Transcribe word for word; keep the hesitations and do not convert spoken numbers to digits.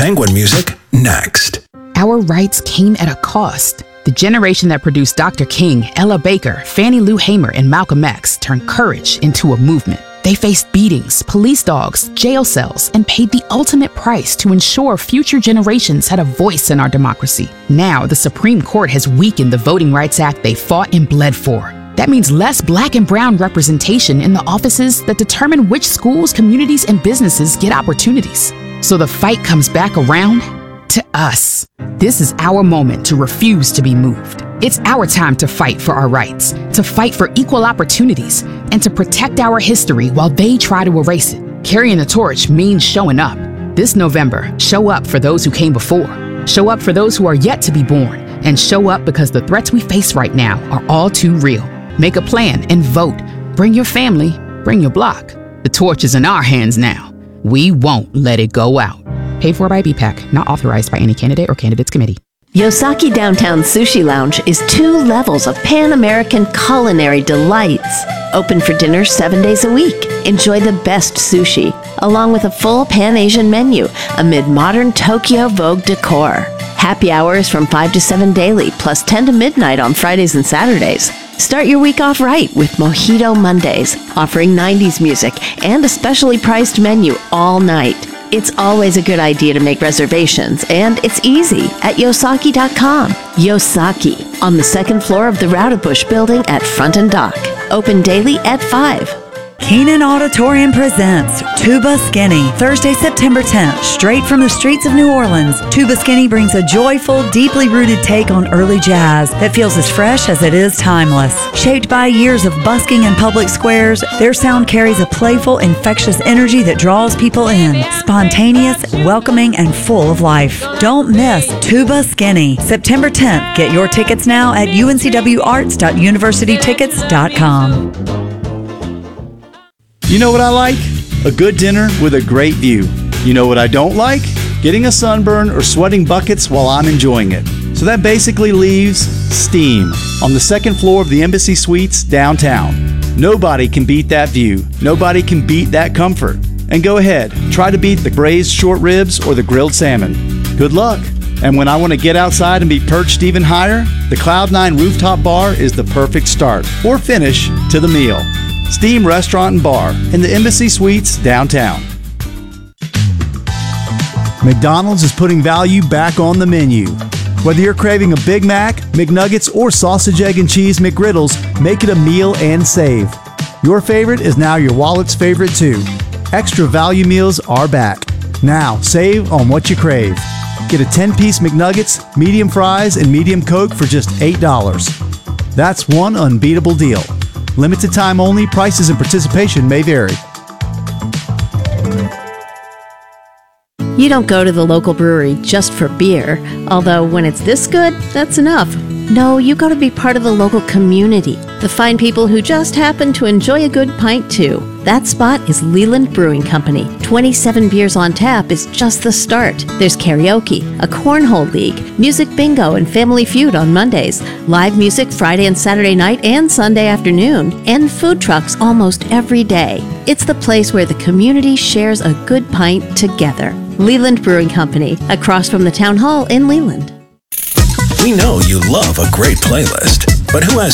Penguin Music, next. Our rights came at a cost. The generation that produced Doctor King, Ella Baker, Fannie Lou Hamer, and Malcolm X turned courage into a movement. They faced beatings, police dogs, jail cells, and paid the ultimate price to ensure future generations had a voice in our democracy. Now, the Supreme Court has weakened the Voting Rights Act they fought and bled for. That means less black and brown representation in the offices that determine which schools, communities, and businesses get opportunities. So the fight comes back around to us. This is our moment to refuse to be moved. It's our time to fight for our rights, to fight for equal opportunities, and to protect our history while they try to erase it. Carrying the torch means showing up. This November, show up for those who came before. Show up for those who are yet to be born. And show up because the threats we face right now are all too real. Make a plan and vote. Bring your family, bring your block. The torch is in our hands now. We won't let it go out. Paid for by B PAC, not authorized by any candidate or candidates committee. Yosaki Downtown Sushi Lounge is two levels of Pan-American culinary delights. Open for dinner seven days a week. Enjoy the best sushi, along with a full Pan-Asian menu amid modern Tokyo Vogue decor. Happy hours from five to seven daily, plus ten to midnight on Fridays and Saturdays. Start your week off right with Mojito Mondays, offering nineties music and a specially priced menu all night. It's always a good idea to make reservations, and it's easy at yosaki dot com. Yosaki, on the second floor of the Rowdebush building at Front and Dock. Open daily at five. Keenan Auditorium presents Tuba Skinny, Thursday, September tenth, straight from the streets of New Orleans. Tuba Skinny brings a joyful, deeply rooted take on early jazz that feels as fresh as it is timeless. Shaped by years of busking in public squares, their sound carries a playful, infectious energy that draws people in. Spontaneous, welcoming, and full of life. Don't miss Tuba Skinny, September tenth. Get your tickets now at u n c w arts dot university tickets dot com. You know what I like? A good dinner with a great view. You know what I don't like? Getting a sunburn or sweating buckets while I'm enjoying it. So that basically leaves Steam on the second floor of the Embassy Suites downtown. Nobody can beat that view. Nobody can beat that comfort. And go ahead, try to beat the braised short ribs or the grilled salmon. Good luck. And when I want to get outside and be perched even higher, the Cloud nine Rooftop Bar is the perfect start or finish to the meal. Steam Restaurant and Bar in the Embassy Suites downtown. McDonald's is putting value back on the menu. Whether you're craving a Big Mac, McNuggets, or sausage, egg, and cheese McGriddles, make it a meal and save. Your favorite is now your wallet's favorite too. Extra value meals are back. Now, save on what you crave. Get a ten-piece McNuggets, medium fries, and medium Coke for just eight dollars. That's one unbeatable deal. Limited time only, prices and participation may vary. You don't go to the local brewery just for beer, although when it's this good, that's enough. No, you go to be part of the local community, the fine people who just happen to enjoy a good pint too. That spot is Leland Brewing Company. twenty-seven beers on tap is just the start. There's karaoke, a cornhole league, music bingo and family feud on Mondays, live music Friday and Saturday night and Sunday afternoon, and food trucks almost every day. It's the place where the community shares a good pint together. Leland Brewing Company, across from the Town Hall in Leland. We know you love a great playlist, but who has